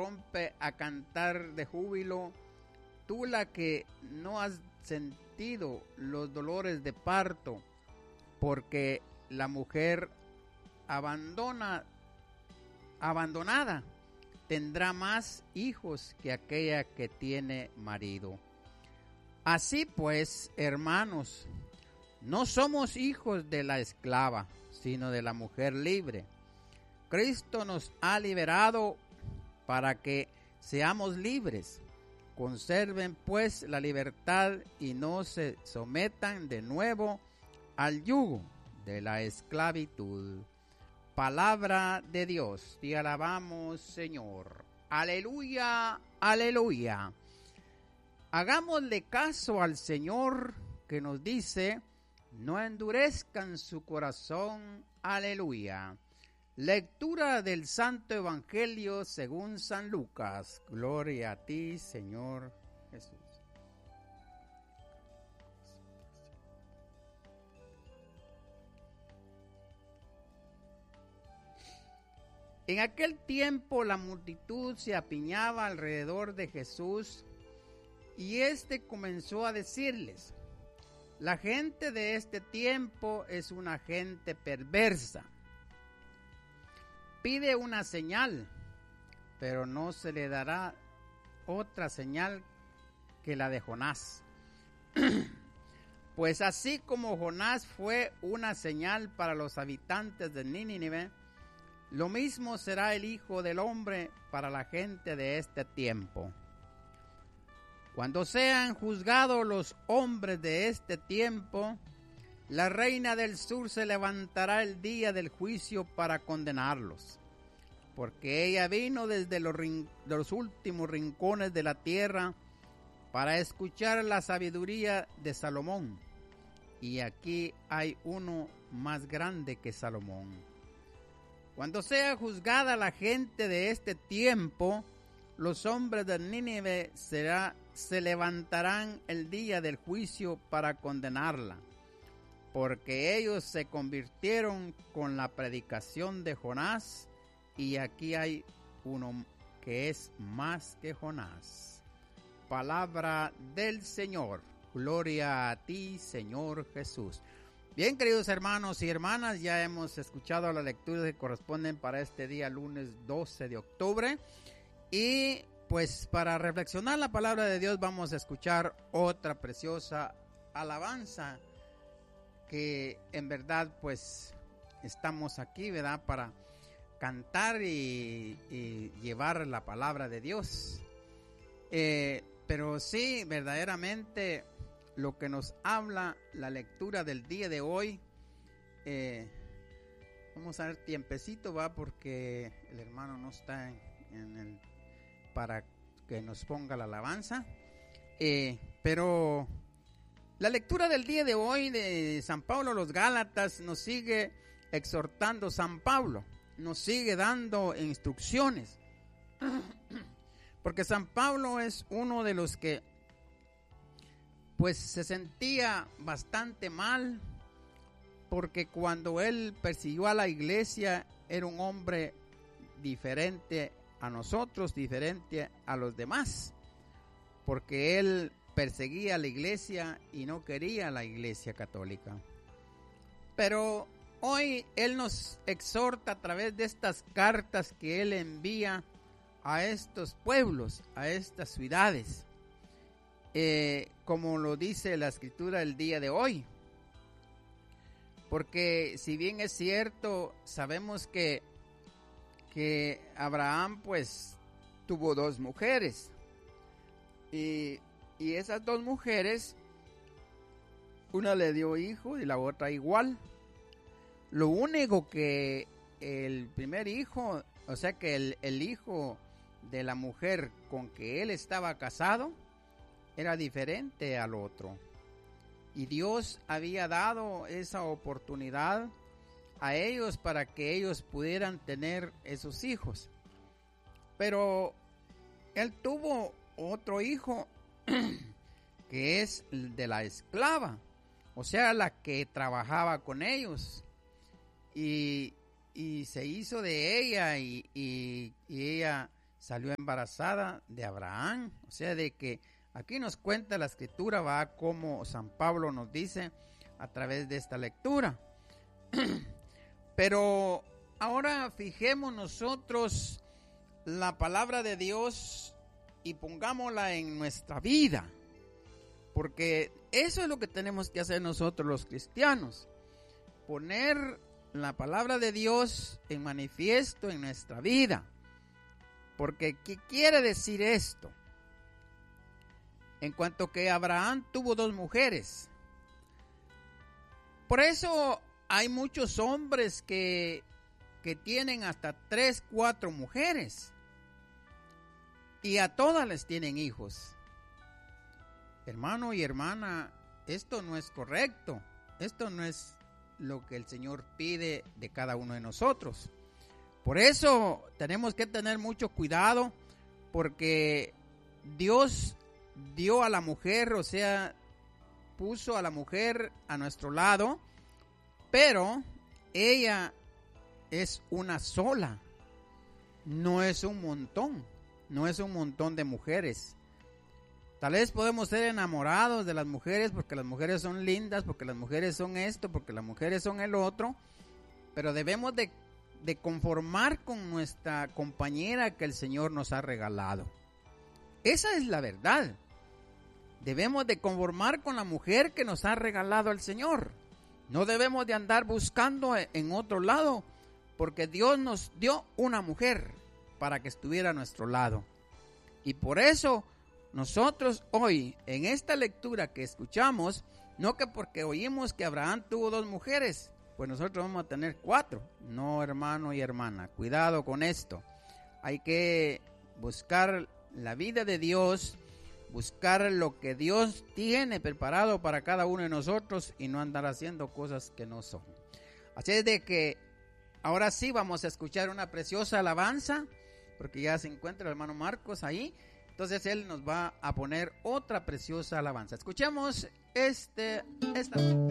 rompe a cantar de júbilo, tú la que no has sentido los dolores de parto, porque la mujer abandonada tendrá más hijos que aquella que tiene marido. Así pues, hermanos, no somos hijos de la esclava, sino de la mujer libre. Cristo nos ha liberado para que seamos libres. Conserven pues la libertad y no se sometan de nuevo al yugo de la esclavitud. Palabra de Dios, te alabamos, Señor. Aleluya, aleluya. Hagámosle caso al Señor que nos dice, no endurezcan su corazón. Aleluya. Lectura del Santo Evangelio según San Lucas. Gloria a ti, Señor Jesús. En aquel tiempo la multitud se apiñaba alrededor de Jesús y éste comenzó a decirles, la gente de este tiempo es una gente perversa. Pide una señal, pero no se le dará otra señal que la de Jonás. Pues así como Jonás fue una señal para los habitantes de Nínive, lo mismo será el Hijo del Hombre para la gente de este tiempo. Cuando sean juzgados los hombres de este tiempo, la reina del sur se levantará el día del juicio para condenarlos, porque ella vino desde los últimos rincones de la tierra para escuchar la sabiduría de Salomón, y aquí hay uno más grande que Salomón. Cuando sea juzgada la gente de este tiempo, los hombres de Nínive se levantarán el día del juicio para condenarla, porque ellos se convirtieron con la predicación de Jonás, y aquí hay uno que es más que Jonás. Palabra del Señor. Gloria a ti, Señor Jesús. Bien, queridos hermanos y hermanas, ya hemos escuchado las lecturas que corresponden para este día, lunes 12 de octubre. Y pues para reflexionar la palabra de Dios vamos a escuchar otra preciosa alabanza que en verdad pues estamos aquí, ¿verdad? Para cantar y llevar la palabra de Dios. Pero sí, verdaderamente lo que nos habla la lectura del día de hoy, vamos a ver tiempecito, va, porque el hermano no está para que nos ponga la alabanza, pero la lectura del día de hoy de San Pablo a los Gálatas nos sigue exhortando. San Pablo nos sigue dando instrucciones, porque San Pablo es uno de los que pues se sentía bastante mal, porque cuando él persiguió a la iglesia era un hombre diferente a nosotros, diferente a los demás, porque él perseguía a la iglesia y no quería a la iglesia católica. Pero hoy él nos exhorta a través de estas cartas que él envía a estos pueblos, a estas ciudades, como lo dice la escritura el día de hoy. Porque si bien es cierto, sabemos que Abraham pues tuvo dos mujeres, y esas dos mujeres, una le dio hijo y la otra igual. Lo único que el primer hijo, o sea que el hijo de la mujer con que él estaba casado era diferente al otro, y Dios había dado esa oportunidad a ellos para que ellos pudieran tener esos hijos. Pero él tuvo otro hijo que es el de la esclava, o sea, la que trabajaba con ellos, y se hizo de ella, y ella salió embarazada de Abraham. O sea, de que aquí nos cuenta la escritura, va como San Pablo nos dice a través de esta lectura. Pero ahora fijemos nosotros la palabra de Dios y pongámosla en nuestra vida, porque eso es lo que tenemos que hacer nosotros los cristianos, poner la palabra de Dios en manifiesto en nuestra vida. Porque ¿qué quiere decir esto? En cuanto que Abraham tuvo 2 mujeres. Por eso hay muchos hombres que tienen hasta 3, 4 mujeres. Y a todas les tienen hijos. Hermano y hermana, esto no es correcto. Esto no es lo que el Señor pide de cada uno de nosotros. Por eso tenemos que tener mucho cuidado, porque Dios dio a la mujer, o sea, puso a la mujer a nuestro lado, pero ella es una sola, no es un montón de mujeres. Tal vez podemos ser enamorados de las mujeres porque las mujeres son lindas, porque las mujeres son esto, porque las mujeres son el otro, pero debemos de conformar con nuestra compañera que el Señor nos ha regalado. Esa es la verdad. Debemos de conformar con la mujer que nos ha regalado el Señor. No debemos de andar buscando en otro lado, porque Dios nos dio una mujer para que estuviera a nuestro lado. Y por eso nosotros hoy, en esta lectura que escuchamos, no que porque oímos que Abraham tuvo 2 mujeres, pues nosotros vamos a tener 4. No, hermano y hermana, cuidado con esto. Hay que buscar la vida de Dios, buscar lo que Dios tiene preparado para cada uno de nosotros y no andar haciendo cosas que no son. Así es de que ahora sí vamos a escuchar una preciosa alabanza, porque ya se encuentra el hermano Marcos ahí. Entonces él nos va a poner otra preciosa alabanza. Escuchemos esta.